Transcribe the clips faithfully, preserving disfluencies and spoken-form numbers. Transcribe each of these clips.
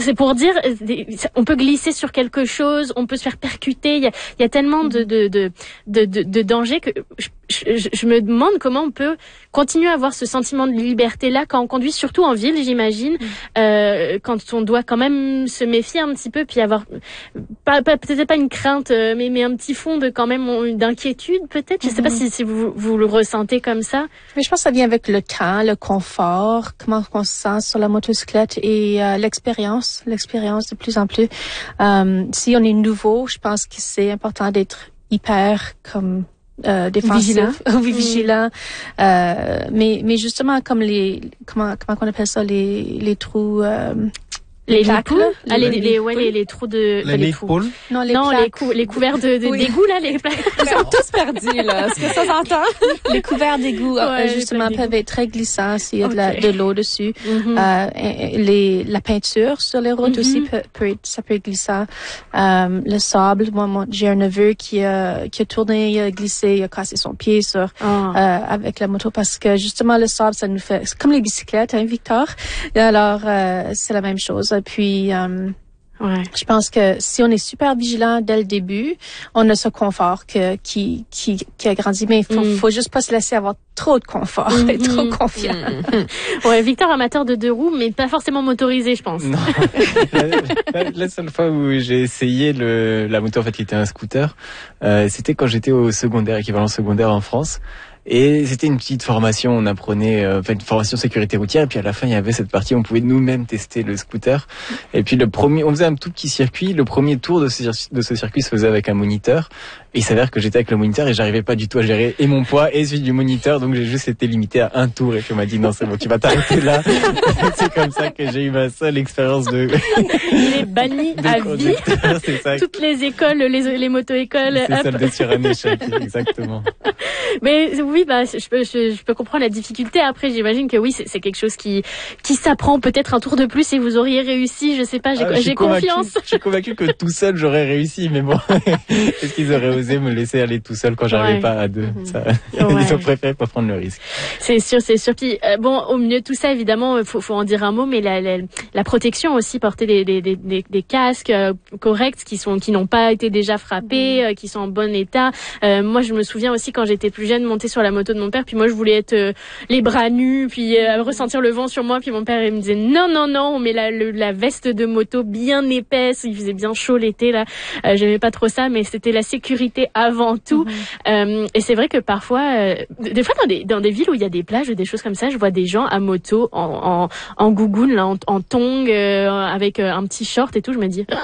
c'est pour dire, on peut glisser sur quelque chose, on peut se faire percuter. Il y a, il y a tellement de de de de, de, de dangers que je, je, je me demande comment on peut continuer à avoir ce sentiment de liberté là quand on conduit, surtout en ville, j'imagine, mmh. euh, quand on doit quand même se méfier un petit peu, puis avoir pas, pas peut-être pas une crainte, mais mais un petit fond de quand même d'inquiétude peut-être. Je sais mmh. pas si si vous vous le ressentez comme ça. Mais je pense que ça vient avec le temps, le confort, comment on se sent sur la motocyclette et euh, l'expérience, l'expérience de plus en plus. Euh, si on est nouveau, je pense que c'est important d'être hyper comme euh, défensif, vigilant, oui, vigilant. Euh, mais mais justement comme les comment comment on appelle ça les les trous. Euh, Les plaques, poules, les, ah, les, les, les, ouais, les, les trous de, les, les trous. Non, les, non, les, cou- les couverts de, de oui. d'égout, là, les plaques. Ils sont tous perdus, là. Est-ce que ça s'entend? Les couverts d'égout, ouais, justement, peuvent être très glissants s'il y a okay. de, la, de l'eau dessus. Mm-hmm. Euh, les, la peinture sur les routes mm-hmm. aussi peut, peut être, ça peut être glissant. Euh, le sable, moi, moi, j'ai un neveu qui a, qui a tourné, il a glissé, il a cassé son pied sur, oh. euh, avec la moto parce que justement, le sable, ça nous fait, c'est comme les bicyclettes, hein, Victor? Et alors, euh, c'est la même chose. Puis, euh, Ouais. je pense que si on est super vigilant dès le début, on a ce confort que, qui, qui, qui a grandi. Mais il faut, mm. faut juste pas se laisser avoir trop de confort mm-hmm. et trop confiant. Mm-hmm. Ouais, Victor, amateur de deux roues, mais pas forcément motorisé, je pense. Non. la, la, la seule fois où j'ai essayé le, la moto, en fait, qui était un scooter, euh, c'était quand j'étais au secondaire, équivalent secondaire en France. Et c'était une petite formation, on apprenait, euh, enfin une formation sécurité routière, et puis à la fin il y avait cette partie où on pouvait nous-mêmes tester le scooter. Et puis le premier, on faisait un tout petit circuit, le premier tour de ce, de ce circuit se faisait avec un moniteur. Et il s'avère que j'étais avec le moniteur et j'arrivais pas du tout à gérer et mon poids et celui du moniteur, donc j'ai juste été limité à un tour. Et puis on m'a dit non c'est bon, tu vas t'arrêter là. C'est comme ça que j'ai eu ma seule expérience de. Il est banni à vie. C'est ça. Toutes les écoles, les, les moto-écoles. C'est soldé sur un échec, exactement. Mais oui, bah je peux, je, je peux comprendre la difficulté. Après, j'imagine que oui, c'est, c'est quelque chose qui qui s'apprend. Peut-être un tour de plus et vous auriez réussi. Je sais pas, j'ai, ah, j'ai confiance. Je suis convaincu que tout seul j'aurais réussi, mais bon, est-ce qu'ils auraient osé me laisser aller tout seul quand j'arrivais ouais. pas à deux? Ça, ouais. Ils ont préféré pas prendre le risque. C'est sûr, c'est sûr. Puis euh, bon, au milieu de tout ça, évidemment, faut faut en dire un mot, mais la la, la protection aussi, porter des des des des, des casques euh, corrects qui sont qui n'ont pas été déjà frappés, mmh. euh, qui sont en bon état. Euh, moi, je me souviens aussi quand j'étais plus jeune, monter sur la moto de mon père, puis moi je voulais être euh, les bras nus, puis euh, ressentir le vent sur moi, puis mon père il me disait non non non, on met la le, la veste de moto bien épaisse, il faisait bien chaud l'été là, euh, j'aimais pas trop ça, mais c'était la sécurité avant tout. Mmh. Euh, et c'est vrai que parfois, euh, des fois dans des dans des villes où il y a des plages ou des choses comme ça, je vois des gens à moto en en, en gougoune là, en, en tongs euh, avec euh, un petit short et tout, je me dis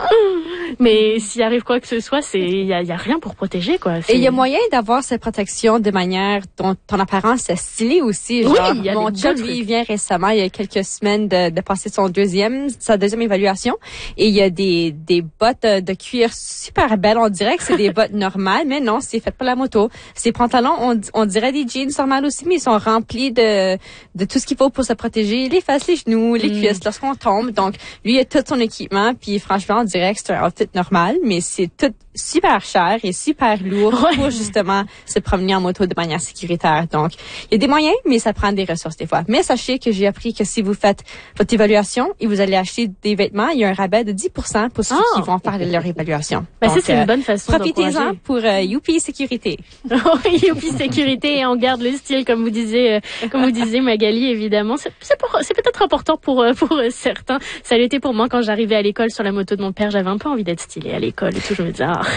mais s'il arrive quoi que ce soit, c'est il y a il y a rien pour protéger quoi. C'est... Et il y a moyen d'avoir cette protection de manière dont ton apparence est stylée aussi. Oui, genre, il y a mon chum, lui, il vient récemment, il y a quelques semaines, de, de passer son deuxième, sa deuxième évaluation. Et il y a des, des bottes de cuir super belles. On dirait que c'est des bottes normales, mais non, c'est fait pour la moto. Ces pantalons, on, on dirait des jeans normales aussi, mais ils sont remplis de, de tout ce qu'il faut pour se protéger. Les fesses, les genoux, les mm. cuisses lorsqu'on tombe. Donc, lui, il a tout son équipement. Puis, franchement, on dirait que c'est un outfit normal, mais c'est tout super cher et super lourd ouais. pour justement se promener en moto de manière sécuritaire. Donc, il y a des moyens, mais ça prend des ressources des fois. Mais sachez que j'ai appris que si vous faites votre évaluation et vous allez acheter des vêtements, il y a un rabais de dix pour cent pour ceux oh. qui vont faire leur évaluation. Ben Donc, ça, c'est une bonne façon profitez-en pour euh, Youpi Sécurité. Youpi Sécurité et on garde le style, comme vous disiez, euh, comme vous disiez Magali, évidemment. C'est, c'est, pour, c'est peut-être important pour, euh, pour euh, certains. Ça l'était pour moi quand j'arrivais à l'école sur la moto de mon père. J'avais un peu envie d'être stylée à l'école et tout. Je me disais, ah.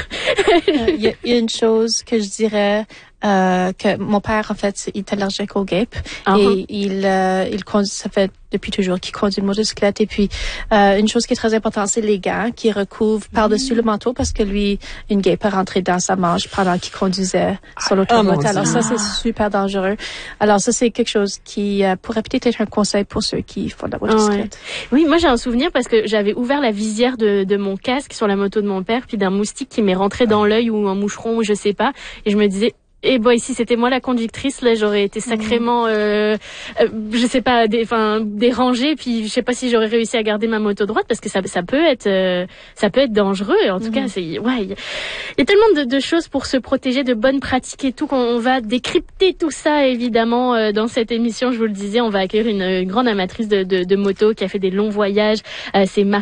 Il y, y a une chose que je dirais, euh, que mon père, en fait, il est allergique au guêpes. Uh-huh. Et il, euh, il conduit, ça fait depuis toujours qu'il conduit une motocyclette. Et puis, euh, une chose qui est très importante, c'est les gants qui recouvrent par-dessus mmh. le manteau parce que lui, une guêpe est rentrée dans sa manche pendant qu'il conduisait sur l'autoroute. Oh, alors ça, c'est super dangereux. Alors ça, c'est quelque chose qui euh, pourrait peut-être être un conseil pour ceux qui font de la motocyclette. Oh, ouais. Oui, moi, j'ai un souvenir parce que j'avais ouvert la visière de, de mon casque sur la moto de mon père, puis d'un moustique qui m'est rentré dans l'œil ou un moucheron ou je sais pas. Et je me disais, et boy, si c'était moi la conductrice, là, j'aurais été sacrément, euh, euh, je sais pas, des, enfin, dérangée. Puis je sais pas si j'aurais réussi à garder ma moto droite parce que ça, ça peut être, euh, ça peut être dangereux. En tout mmh. cas, c'est, ouais, il y, y a tellement de, de choses pour se protéger, de bonnes pratiques et tout qu'on va décrypter tout ça évidemment euh, dans cette émission. Je vous le disais, on va accueillir une, une grande amatrice de, de, de moto qui a fait des longs voyages. Euh, c'est Mar-